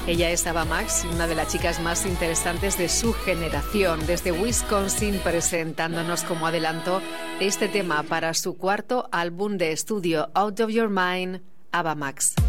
Ella es Ava Max, una de las chicas más interesantes de su generación, desde Wisconsin, presentándonos como adelanto este tema para su cuarto álbum de estudio, Out of Your Mind, Ava Max.